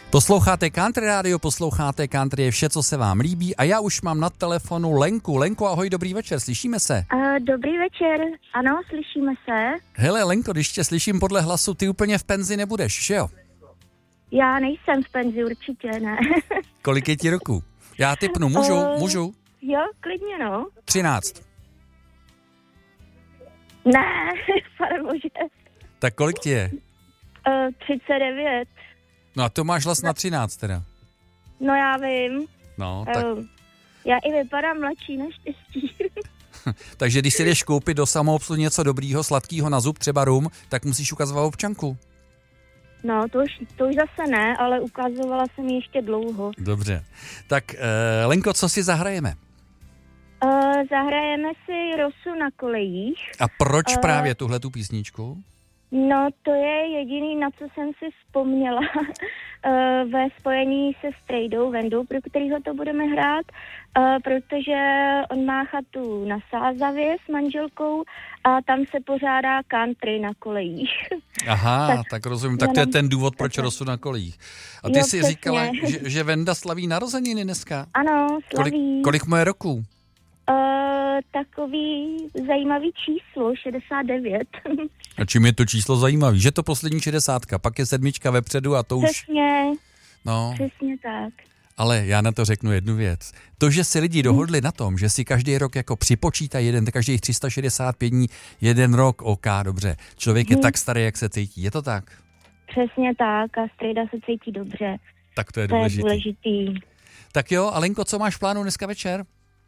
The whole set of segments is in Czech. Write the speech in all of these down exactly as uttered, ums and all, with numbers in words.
Posloucháte Country Radio, posloucháte Country je vše, co se vám líbí a já už mám na telefonu Lenku. Lenko, ahoj, dobrý večer, slyšíme se? Uh, dobrý večer, ano, slyšíme se. Hele, Lenko, když tě slyším podle hlasu, ty úplně v penzi nebudeš, že jo? Já nejsem v penzi, určitě ne. Kolik je ti roku? Já tipnu, můžu, uh, můžu? Jo, klidně no. třináct. Ne, pane bože. Tak kolik ti je? Uh, třicet devět. No a to máš hlas na třináct teda. No já vím. No, tak... Uh, já i vypadám mladší naštěstí. Takže když si jdeš koupit do samoobsluhy něco dobrýho, sladkýho na zub, třeba rum, tak musíš ukazovat občanku. No, to už, to už zase ne, ale ukazovala jsem ji ještě dlouho. Dobře. Tak, uh, Lenko, co si zahrajeme? Uh, zahrajeme si Rosu na kolejích. A proč uh, právě tuhle tu písničku? No, to je jediný, na co jsem si vzpomněla uh, ve spojení se Strejdou Vendou, pro kterýho to budeme hrát, uh, protože on má chatu na Sázavě s manželkou a tam se pořádá country na kolejích. Aha, tak, tak rozumím, tak to je ten důvod, proč Rosu na kolejích. A ty jo, jsi přesně říkala, že, že Venda slaví narozeniny dneska? Ano, slaví. Kolik, kolik mu je roku? Uh, takový zajímavý číslo, šedesát devět. A čím je to číslo zajímavý? Že to poslední šedesátka, pak je sedmička vepředu a to už... Přesně, no. Přesně tak. Ale já na to řeknu jednu věc. To, že si lidi dohodli hmm. na tom, že si každý rok jako připočítají jeden, každých tři sta šedesát pět dní, jeden rok, OK, dobře. Člověk hmm. je tak starý, jak se cítí. Je to tak? Přesně tak a Strejda se cítí dobře. Tak to je to důležitý. Je důležitý. Tak jo, Alenko, co máš v plánu dneska večer?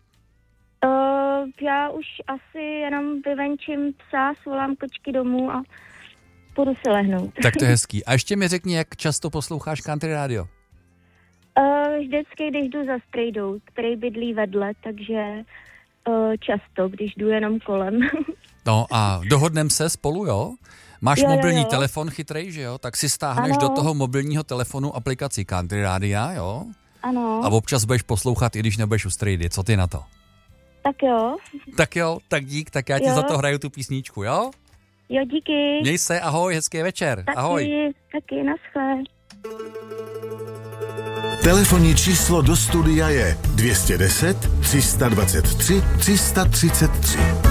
Uh, já už asi jenom vyvenčím psa, svolám kočky domů a půjdu si lehnout. Tak to je hezký. A ještě mi řekni, jak často posloucháš Country Radio? Uh, vždycky, když jdu za Strejdou, který bydlí vedle, takže uh, často, když jdu jenom kolem. No a dohodnem se spolu, jo? Máš jo, mobilní jo, jo. telefon chytrej, že jo? Tak si stáhneš ano. do toho mobilního telefonu aplikaci Country Radia, jo? Ano. A občas budeš poslouchat, i když nebudeš u Strejdy. Co ty na to? Tak jo. Tak jo, tak dík, tak já ti jo. za to hraju tu písničku, jo? Jo, díky. Měj se, ahoj, hezký večer. Taky, ahoj. Taky, naschle. Telefonní číslo do studia je dvě stě deset, tři sta dvacet tři, tři sta třicet tři.